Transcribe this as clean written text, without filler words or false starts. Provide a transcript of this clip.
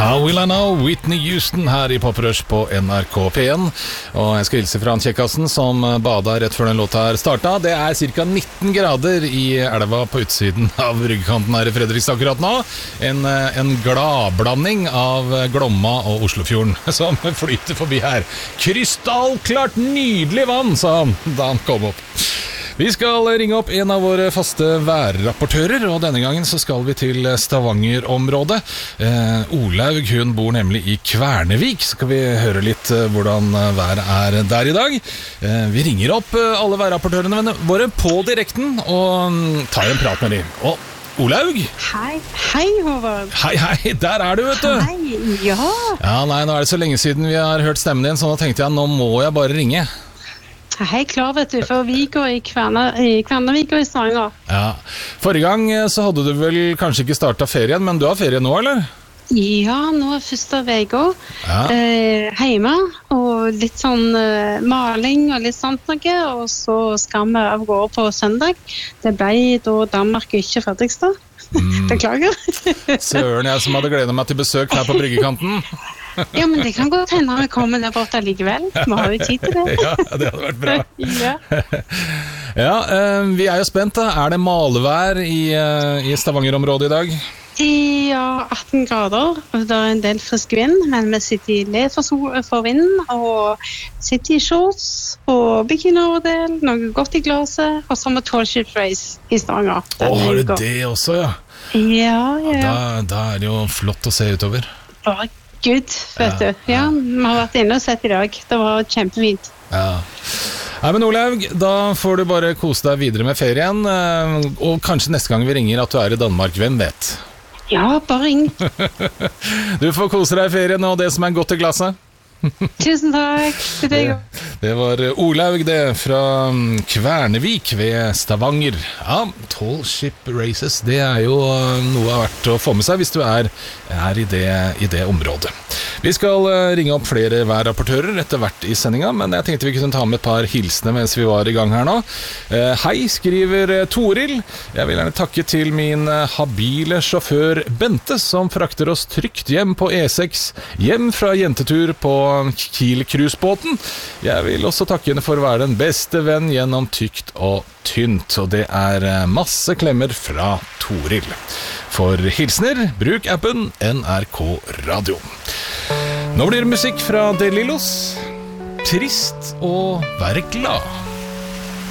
How Will I Know, Whitney Houston her I Pop Rush på NRK P1. Og jeg skal hilse fra Kjekkassen som bada rett før den låta her startet. Det cirka 19 grader I elva på utsiden av bryggekanten her I Fredrikstad akkurat nå. En gladblanding av Glomma og Oslofjorden som flyter forbi her. Krystallklart nydelig vann, sa han da han kom opp. Vi skal ringe opp en av våre faste værrapportører, og denne gangen så skal vi til Stavanger-området. Olaug, hun bor nemlig I Kvernevik. Skal vi høre litt hvordan været der I dag. Vi ringer opp alle værrapportørene våre på direkten og tar en prat med dem. Og Olaug? Hei Håvard. Hei, der du vet du. Hei, ja. Ja, nei, nå det så lenge siden vi har hørt stemmen din, så nå tenkte jeg, nå må jeg bare ringe. Hei, klar vet du, for vi går I Kvernevik og I Stavanger. Ja, forrige gang så hadde du vel kanskje ikke startet ferien, men du har ferie nå, eller? Ja, nå første veka hjemme, og litt sånn maling og litt sånt noe, og så skal vi av gå på søndag. Det ble da Danmark ikke Fredrikstad. Beklager. Søren, jeg som hadde gledet meg til besøk her på bryggekanten. Ja, men det kan godt hende vi kommer der borte likevel. Vi har jo tid til det. Ja, det hadde vært bra. Ja. Ja, vi jo spent da. Det malvær I Stavanger-området I dag? Ja, 18 grader. Det en del frisk vind, men vi sitter I le for vinden, og sitter I shorts og bikini-overdel, noe godt I glaset, og så med 12-ship race I Stavanger. Har du det også, ja? Ja. Da det jo flott å se utover. Bare Gud, vet du. Ja, vi har vært inne og sett I dag. Det var kjempefint. Ja. Nei, men Olaug, da får du bare kose deg videre med ferien, og kanskje neste gang vi ringer at du I Danmark, hvem vet? Ja, bare ring. Du får kose deg I ferien og det som godt I glasset. Tusen takk. Det var Olaug det fra Kvernevik ved Stavanger. Ja, 12-ship races, det jo noe verdt å få med seg hvis du I det området. Vi skal ringe opp flere værrapportører etter hvert I sendingen, men jeg tenkte vi kunne ta med et par hilsene mens vi var I gang her nå. Hei, skriver Toril. Jeg vil gjerne takke til min habile sjåfør Bente, som frakter oss trygt hjem på E6, hjem fra jentetur på Kiel-cruisebåten. Jeg vil også takke henne for å være den beste venn gjennom tykt og tynt, og det masse klemmer fra Toril. For hilsner, bruk appen NRK Radio. Nå blir det musikk fra De Lillos. Trist å være glad.